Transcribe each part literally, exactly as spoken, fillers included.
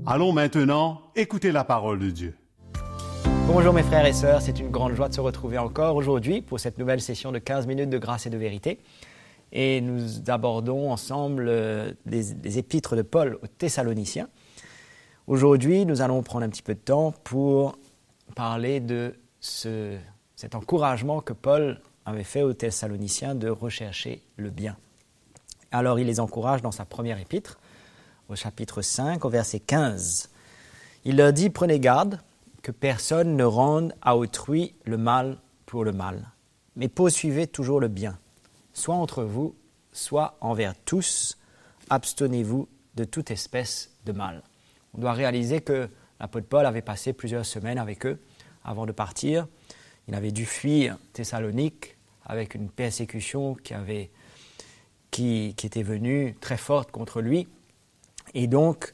Allons maintenant écouter la parole de Dieu. Bonjour mes frères et sœurs, c'est une grande joie de se retrouver encore aujourd'hui pour cette nouvelle session de quinze minutes de grâce et de vérité. Et nous abordons ensemble les, les épîtres de Paul aux Thessaloniciens. Aujourd'hui, nous allons prendre un petit peu de temps pour parler de ce, cet encouragement que Paul avait fait aux Thessaloniciens de rechercher le bien. Alors il les encourage dans sa première épître, au chapitre cinq, au verset quinze. Il leur dit « Prenez garde que personne ne rende à autrui le mal pour le mal, mais poursuivez toujours le bien, soit entre vous, soit envers tous, abstenez-vous de toute espèce de mal. » On doit réaliser que l'apôtre Paul avait passé plusieurs semaines avec eux avant de partir. Il avait dû fuir Thessalonique avec une persécution qui, avait, qui, qui était venue très forte contre lui. Et donc,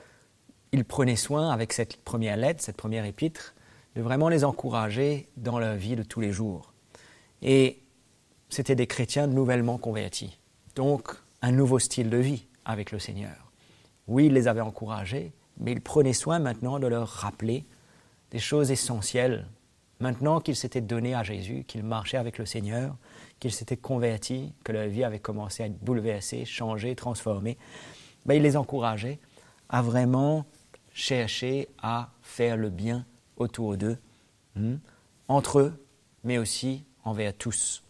il prenait soin, avec cette première lettre, cette première épître, de vraiment les encourager dans leur vie de tous les jours. Et c'était des chrétiens nouvellement convertis. Donc, un nouveau style de vie avec le Seigneur. Oui, il les avait encouragés, mais il prenait soin maintenant de leur rappeler des choses essentielles. Maintenant qu'ils s'étaient donnés à Jésus, qu'ils marchaient avec le Seigneur, qu'ils s'étaient convertis, que leur vie avait commencé à être bouleversée, changée, transformée, ben, il les encourageait à vraiment chercher à faire le bien autour d'eux, hein, entre eux, mais aussi envers tous.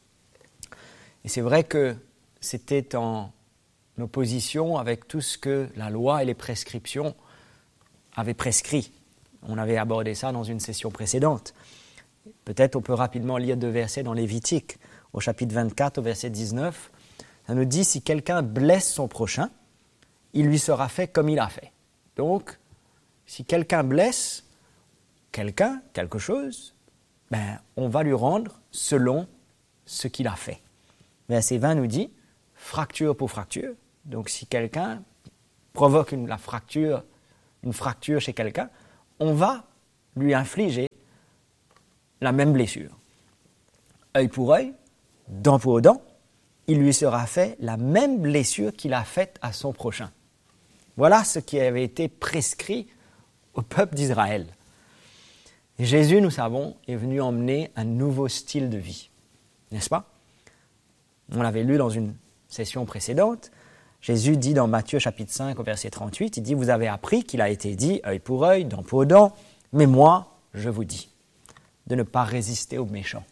Et c'est vrai que c'était en opposition avec tout ce que la loi et les prescriptions avaient prescrit. On avait abordé ça dans une session précédente. Peut-être on peut rapidement lire deux versets dans Lévitique, au chapitre vingt-quatre, au verset dix-neuf. Ça nous dit « Si quelqu'un blesse son prochain, il lui sera fait comme il a fait. » Donc, si quelqu'un blesse quelqu'un, quelque chose, ben, on va lui rendre selon ce qu'il a fait. Verset vingt nous dit « fracture pour fracture ». Donc, si quelqu'un provoque une, la fracture, une fracture chez quelqu'un, on va lui infliger la même blessure. Œil pour œil, dent pour dent, il lui sera fait la même blessure qu'il a faite à son prochain. Voilà ce qui avait été prescrit au peuple d'Israël. Et Jésus, nous savons, est venu emmener un nouveau style de vie. N'est-ce pas? On l'avait lu dans une session précédente. Jésus dit dans Matthieu chapitre cinq au verset trente-huit, il dit « Vous avez appris qu'il a été dit, œil pour œil, dent pour dent, mais moi, je vous dis, de ne pas résister aux méchants.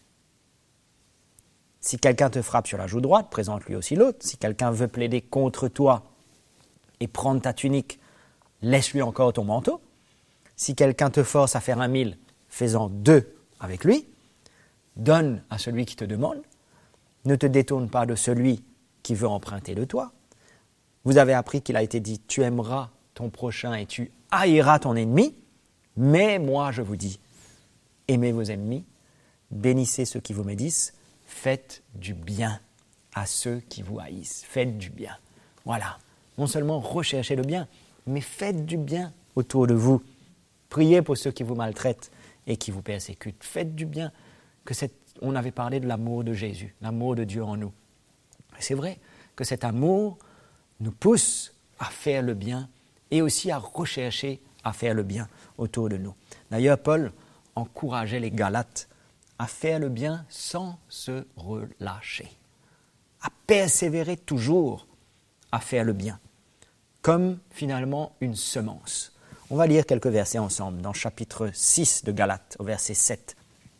Si quelqu'un te frappe sur la joue droite, présente-lui aussi l'autre. Si quelqu'un veut plaider contre toi et prendre ta tunique, laisse-lui encore ton manteau. Si quelqu'un te force à faire un mille, fais-en deux avec lui. Donne à celui qui te demande. Ne te détourne pas de celui qui veut emprunter de toi. Vous avez appris qu'il a été dit, tu aimeras ton prochain et tu haïras ton ennemi. Mais moi, je vous dis, aimez vos ennemis, bénissez ceux qui vous médisent, faites du bien à ceux qui vous haïssent. Faites du bien. Voilà. Non seulement recherchez le bien, mais faites du bien autour de vous. Priez pour ceux qui vous maltraitent et qui vous persécutent. Faites du bien. Que cette... On avait parlé de l'amour de Jésus, l'amour de Dieu en nous. Et c'est vrai que cet amour nous pousse à faire le bien et aussi à rechercher à faire le bien autour de nous. D'ailleurs, Paul encourageait les Galates à faire le bien sans se relâcher, à persévérer toujours à faire le bien, comme finalement une semence. On va lire quelques versets ensemble, dans chapitre six de Galates, au verset sept.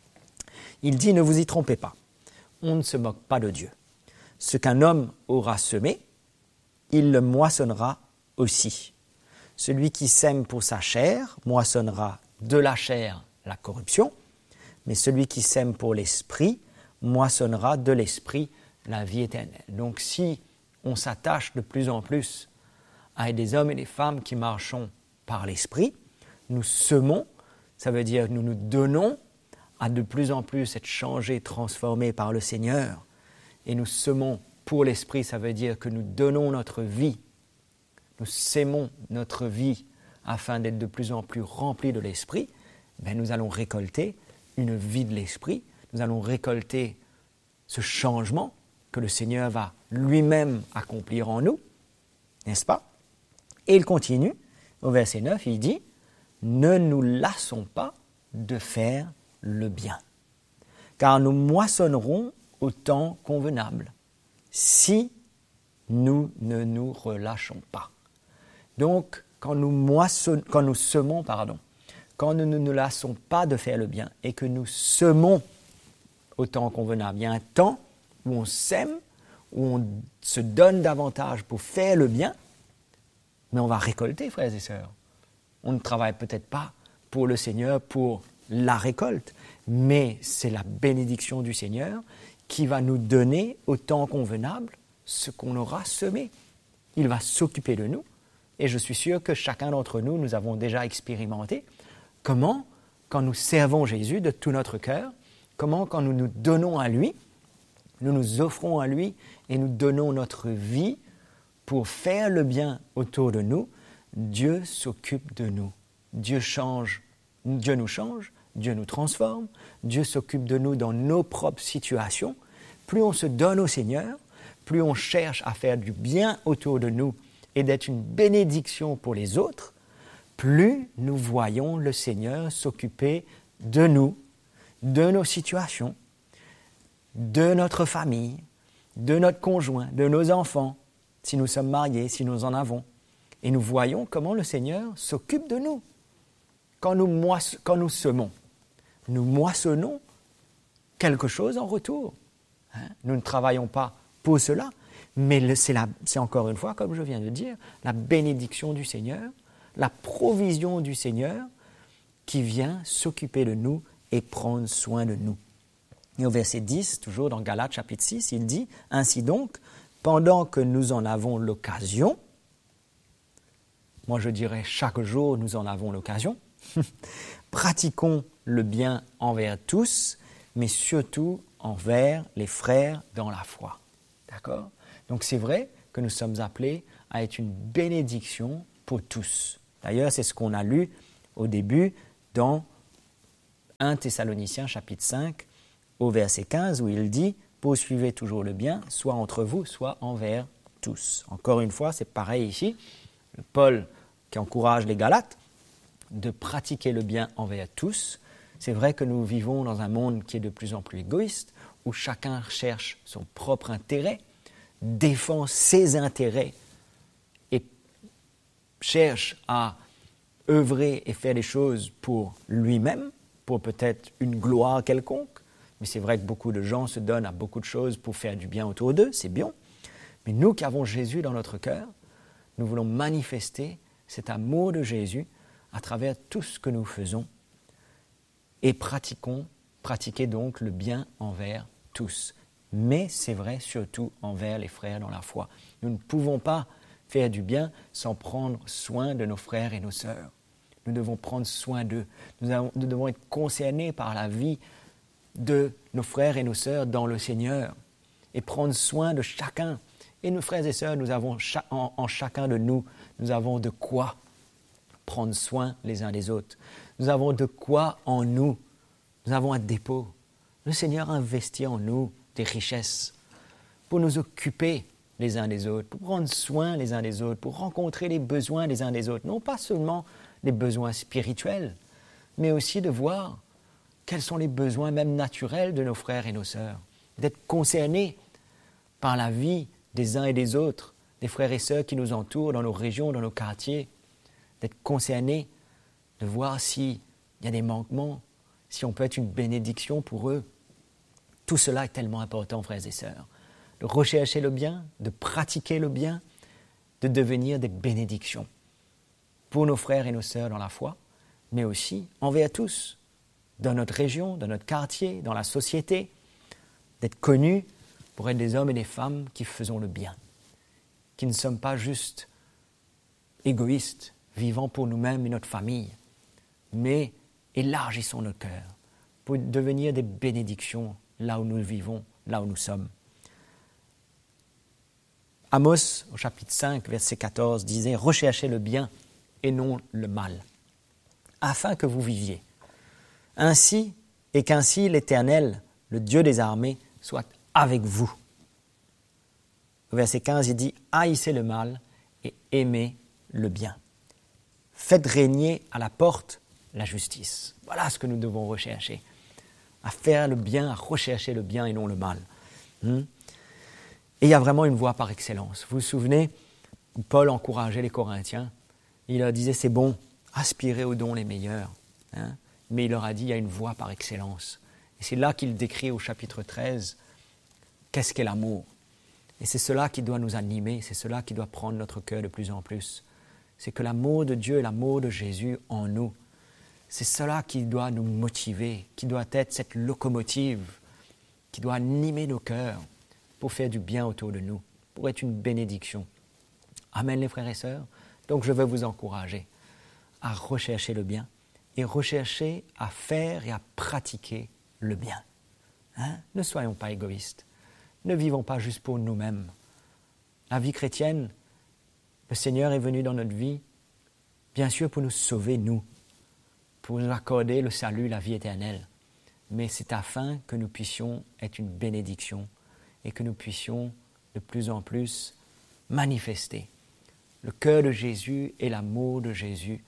Il dit « Ne vous y trompez pas, on ne se moque pas de Dieu. Ce qu'un homme aura semé, il le moissonnera aussi. Celui qui sème pour sa chair moissonnera de la chair la corruption, mais celui qui sème pour l'esprit moissonnera de l'esprit la vie éternelle. » Donc si on s'attache de plus en plus à des hommes et des femmes qui marchons par l'esprit, nous semons, ça veut dire nous nous donnons à de plus en plus être changés, transformés par le Seigneur, et nous semons pour l'esprit, ça veut dire que nous donnons notre vie, nous sémons notre vie afin d'être de plus en plus remplis de l'esprit, ben nous allons récolter une vie de l'esprit, nous allons récolter ce changement que le Seigneur va lui-même accomplir en nous, n'est-ce pas? Et il continue, au verset neuf, il dit « Ne nous lassons pas de faire le bien, car nous moissonnerons au temps convenable, si nous ne nous relâchons pas. » Donc, quand nous, moissonn- quand nous semons, pardon, quand nous ne nous lassons pas de faire le bien et que nous semons au temps convenable, il y a un temps où on sème, où on se donne davantage pour faire le bien, mais on va récolter, frères et sœurs. On ne travaille peut-être pas pour le Seigneur, pour la récolte, mais c'est la bénédiction du Seigneur qui va nous donner au temps convenable ce qu'on aura semé. Il va s'occuper de nous, et je suis sûr que chacun d'entre nous, nous avons déjà expérimenté comment, quand nous servons Jésus de tout notre cœur, comment, quand nous nous donnons à lui, nous nous offrons à lui et nous donnons notre vie pour faire le bien autour de nous, Dieu s'occupe de nous. Dieu change, Dieu nous change, Dieu nous transforme, Dieu s'occupe de nous dans nos propres situations. Plus on se donne au Seigneur, plus on cherche à faire du bien autour de nous et d'être une bénédiction pour les autres, plus nous voyons le Seigneur s'occuper de nous, de nos situations, de notre famille, de notre conjoint, de nos enfants, si nous sommes mariés, si nous en avons. Et nous voyons comment le Seigneur s'occupe de nous. Quand nous, moisse, quand nous semons, nous moissonnons quelque chose en retour. Hein? Nous ne travaillons pas pour cela, mais le, c'est, la, c'est encore une fois, comme je viens de dire, la bénédiction du Seigneur, la provision du Seigneur qui vient s'occuper de nous et prendre soin de nous. Et au verset dix, toujours dans Galates chapitre six, il dit « Ainsi donc, pendant que nous en avons l'occasion », moi je dirais chaque jour nous en avons l'occasion, pratiquons le bien envers tous, mais surtout envers les frères dans la foi. D'accord ? Donc c'est vrai que nous sommes appelés à être une bénédiction pour tous. D'ailleurs, c'est ce qu'on a lu au début dans premier Thessaloniciens chapitre cinq, au verset quinze, où il dit « Poursuivez toujours le bien, soit entre vous, soit envers tous. » Encore une fois, c'est pareil ici. Paul qui encourage les Galates de pratiquer le bien envers tous. C'est vrai que nous vivons dans un monde qui est de plus en plus égoïste, où chacun cherche son propre intérêt, défend ses intérêts et cherche à œuvrer et faire des choses pour lui-même, pour peut-être une gloire quelconque. Mais c'est vrai que beaucoup de gens se donnent à beaucoup de choses pour faire du bien autour d'eux, c'est bien. Mais nous qui avons Jésus dans notre cœur, nous voulons manifester cet amour de Jésus à travers tout ce que nous faisons et pratiquons, pratiquer donc le bien envers tous. Mais c'est vrai surtout envers les frères dans la foi. Nous ne pouvons pas faire du bien sans prendre soin de nos frères et nos sœurs. Nous devons prendre soin d'eux. Nous, avons, nous devons être concernés par la vie de nos frères et nos sœurs dans le Seigneur et prendre soin de chacun. Et nos frères et sœurs, nous avons cha- en, en chacun de nous, nous avons de quoi prendre soin les uns des autres. Nous avons de quoi en nous. Nous avons un dépôt. Le Seigneur a investi en nous des richesses pour nous occuper les uns des autres, pour prendre soin les uns des autres, pour rencontrer les besoins les uns des autres. Non pas seulement les besoins spirituels, mais aussi de voir quels sont les besoins même naturels de nos frères et nos sœurs, d'être concernés par la vie des uns et des autres, des frères et sœurs qui nous entourent dans nos régions, dans nos quartiers, d'être concernés, de voir s'il y a des manquements, si on peut être une bénédiction pour eux. Tout cela est tellement important, frères et sœurs, de rechercher le bien, de pratiquer le bien, de devenir des bénédictions pour nos frères et nos sœurs dans la foi, mais aussi envers tous, dans notre région, dans notre quartier, dans la société, d'être connus pour être des hommes et des femmes qui faisons le bien, qui ne sommes pas juste égoïstes, vivant pour nous-mêmes et notre famille, mais élargissons nos cœurs pour devenir des bénédictions là où nous vivons, là où nous sommes. Amos, au chapitre cinq, verset quatorze, disait « Recherchez le bien et non le mal, afin que vous viviez. Ainsi, et qu'ainsi l'Éternel, le Dieu des armées, soit avec vous. » Au verset quinze, il dit « Haïssez le mal et aimez le bien. Faites régner à la porte la justice. Voilà ce que nous devons rechercher. À faire le bien, à rechercher le bien et non le mal. Hmm? Et il y a vraiment une voie par excellence. Vous vous souvenez, Paul encourageait les Corinthiens. Il leur disait, c'est bon, aspirez aux dons les meilleurs. Hein? Mais il leur a dit, il y a une voie par excellence. Et c'est là qu'il décrit au chapitre treize, qu'est-ce qu'est l'amour? Et c'est cela qui doit nous animer, c'est cela qui doit prendre notre cœur de plus en plus. C'est que l'amour de Dieu et l'amour de Jésus en nous, c'est cela qui doit nous motiver, qui doit être cette locomotive, qui doit animer nos cœurs pour faire du bien autour de nous, pour être une bénédiction. Amen les frères et sœurs. Donc je veux vous encourager à rechercher le bien et rechercher à faire et à pratiquer le bien. Hein? Ne soyons pas égoïstes. Ne vivons pas juste pour nous-mêmes. La vie chrétienne, le Seigneur est venu dans notre vie, bien sûr pour nous sauver, nous, pour nous accorder le salut, la vie éternelle. Mais c'est afin que nous puissions être une bénédiction et que nous puissions de plus en plus manifester le cœur de Jésus et l'amour de Jésus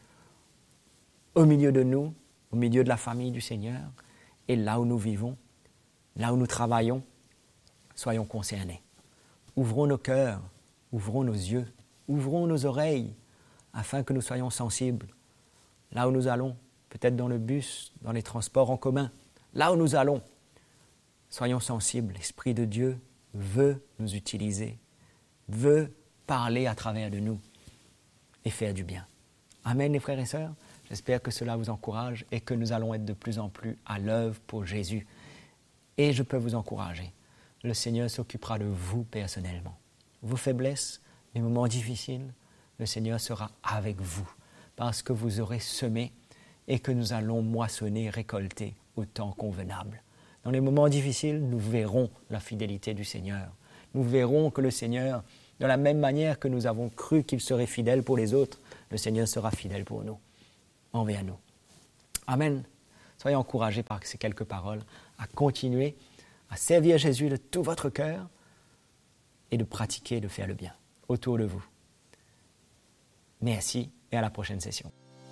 au milieu de nous, au milieu de la famille du Seigneur et là où nous vivons, là où nous travaillons. Soyons concernés. Ouvrons nos cœurs, ouvrons nos yeux, ouvrons nos oreilles, afin que nous soyons sensibles. Là où nous allons, peut-être dans le bus, dans les transports en commun, là où nous allons, soyons sensibles. L'Esprit de Dieu veut nous utiliser, veut parler à travers de nous et faire du bien. Amen les frères et sœurs. J'espère que cela vous encourage et que nous allons être de plus en plus à l'œuvre pour Jésus. Et je peux vous encourager. Le Seigneur s'occupera de vous personnellement. Vos faiblesses, les moments difficiles, le Seigneur sera avec vous parce que vous aurez semé et que nous allons moissonner, récolter au temps convenable. Dans les moments difficiles, nous verrons la fidélité du Seigneur. Nous verrons que le Seigneur, de la même manière que nous avons cru qu'il serait fidèle pour les autres, le Seigneur sera fidèle pour nous, envers nous. Amen. Soyez encouragés par ces quelques paroles à continuer à servir Jésus de tout votre cœur et de pratiquer, de faire le bien autour de vous. Merci et à la prochaine session.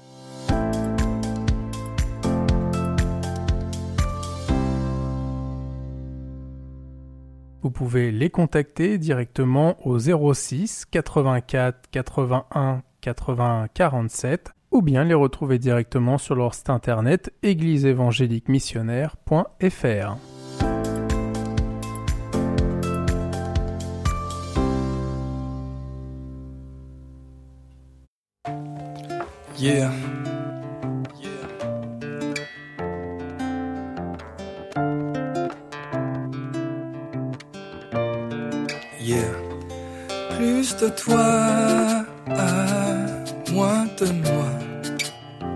Vous pouvez les contacter directement au zéro six quatre-vingt-quatre quatre-vingt-un quatre-vingts quarante-sept ou bien les retrouver directement sur leur site internet église évangélique missionnaire point f r. Yeah. Yeah. Plus de toi, moins de moi.